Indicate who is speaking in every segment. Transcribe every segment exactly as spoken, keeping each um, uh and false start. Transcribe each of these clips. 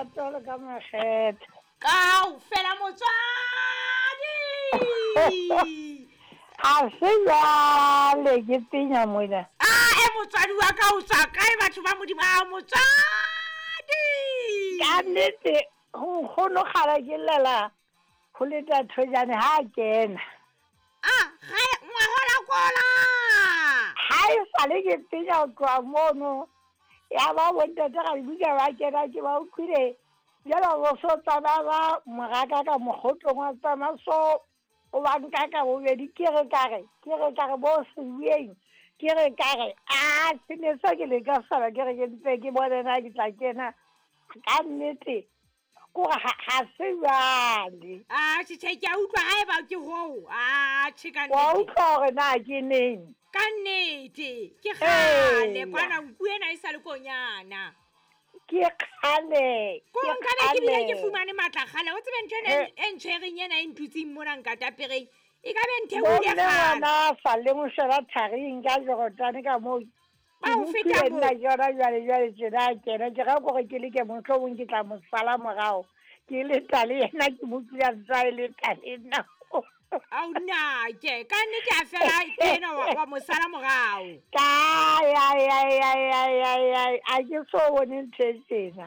Speaker 1: lerato le ka makgetho.
Speaker 2: Kaofela motswadi.
Speaker 1: A se jale ke tsenya mona.
Speaker 2: Ah, e motswadi wa ka o tswa kae batho ba modimo a motswadi?
Speaker 1: Ka nnete go gono gala ke lela go leta thojane ha kena.
Speaker 2: Ah, ga ngwa hola kola.
Speaker 1: Ha e sale ke tsenya kwa mono. Ya ba bonta ga buka ba kena ke ba utlwile. Jalo go so tsana ba mogaka ka mogotong wa tsana so o ba nka ka bo be di kere kare kere kare bo se yeng kere kare a sene sa ke le ka sala kere ke ntse ke bona na ke tla kena ka nnete ko ha se jale.
Speaker 2: Ah, se tsheke a utlwa ha e ba ke ho ah tshika nnete
Speaker 1: wa utlwa na ke neng
Speaker 2: ka nnete ke gale kwana nku ena e sa le konyana
Speaker 1: ke khale
Speaker 2: ko nka be ke bile ke fumane matla gale o tsebe ntwe e ntshwereng ena e ntutsing mona nka tapereng e ka be nthe o le gale
Speaker 1: bona fa le mo shera tharing ka go tane ka mo
Speaker 2: ba o feta mo
Speaker 1: nna jora jale jale tsena tsena ke ga go ke le ke mo tlhong ke tla mo sala morao ke le tale ena ke mo tsaya tsaya le tale nna
Speaker 2: au na ke ka nne ke a fela kena wa mosala morao
Speaker 1: ka ya ya ya ya ya ya a ke so bone ntshetsena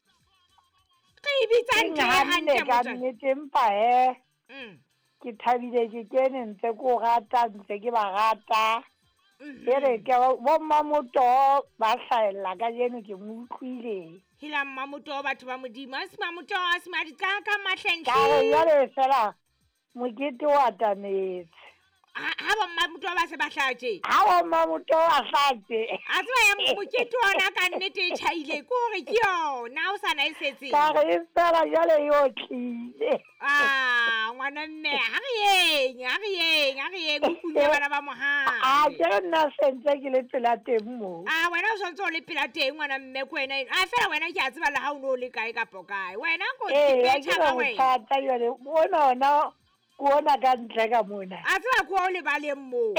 Speaker 2: ke bitsa nthe hantle
Speaker 1: ka nne tempa he
Speaker 2: mm
Speaker 1: ke thabile ke kene ntse ko rata ntse ke ba rata ere ke bo mamoto ba hlaela ka jeno ke mo utlwile
Speaker 2: hila mamoto batho ba modimo a se mamoto a se madi ka ka mahlenhle
Speaker 1: ka ya le fela mokete wa tanetse
Speaker 2: ha ba mamoto ba se ba hlaje
Speaker 1: ha wa mamoto a hlaje
Speaker 2: a tswa ya mokete ona ka nnete e chaile ko re ke yona o sana e setse
Speaker 1: ka re fela jale yo tlile
Speaker 2: ah ngwana mme ha re yeng ha re yeng ha re yeng o kunye bana ba mohang
Speaker 1: a ke nna sentse ke le pela teng mo
Speaker 2: ah wena o sontse o le pela teng ngwana mme ko wena a fela wena ke a tseba le ha o no le kae ka pokae wena ko tibetsa ka wena
Speaker 1: eh ke jale bona na kuona ka ntle ka mona
Speaker 2: a tseba ko o le baleng mo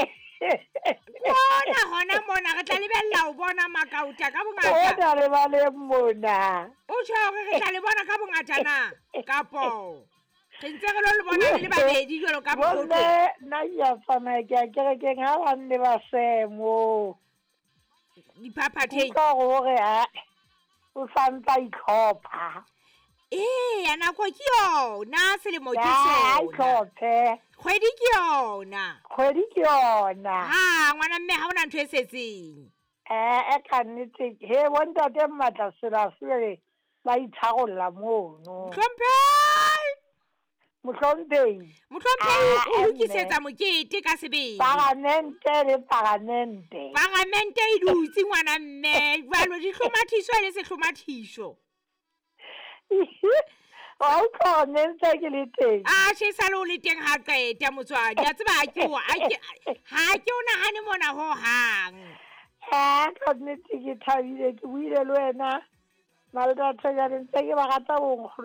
Speaker 2: bona hona mona re tla lebella o bona makauta ka bongata
Speaker 1: bona le baleng mona
Speaker 2: o tsho re tla le bona ka bongata na kapo re ntse re lo le bona le babedi jalo ka bokotlo
Speaker 1: bona na ya fana ke kere ke ha ba nne ba semo
Speaker 2: diphaphatheng
Speaker 1: ka gore a o santsa itlhopha
Speaker 2: eh ana ko ke yona selemo ke
Speaker 1: sona ya itlhophe
Speaker 2: kgwedi ke yona
Speaker 1: kgwedi ke yona
Speaker 2: ha ngwana mme ha ona ntho e setseng
Speaker 1: eh e ka nnete he bonta te matla sela sele ba ithagolla mono
Speaker 2: tlhomphe
Speaker 1: motlhompei
Speaker 2: motlhompei o lokisetsa mokete ka sebele
Speaker 1: paramente le paramente
Speaker 2: paramente e dutse ngwana mme jalo di hlomathiso le se hlomathiso
Speaker 1: wa utlwane ntse ke le teng
Speaker 2: a she sa lo le teng ha qeta motswadi a tseba ke o ha ke o nahane mona ho hang
Speaker 1: ha ka nnete ke thabile ke buile le wena maleta tshega ntse ke ba gata bong